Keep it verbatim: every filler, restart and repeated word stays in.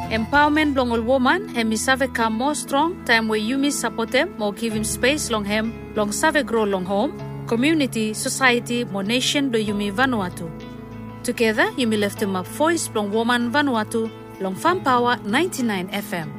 Empowerment long all woman hemi save come more strong time where you miss support them more give him space long hem long save grow long home community society more nation do you me Vanuatu. Together you me lift him up voice long woman Vanuatu long Farm Power ninety-nine F M.